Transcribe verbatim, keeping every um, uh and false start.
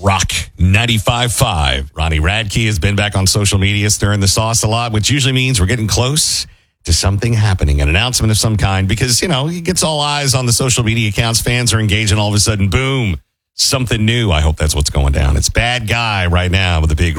Rock ninety-five point five. Ronnie Radke has been back on social media stirring the sauce a lot, which usually means we're getting close to something happening, an announcement of some kind, because, you know, he gets all eyes on the social media accounts. Fans are engaged, and all of a sudden, boom, something new. I hope that's what's going down. It's Bad Guy right now with a big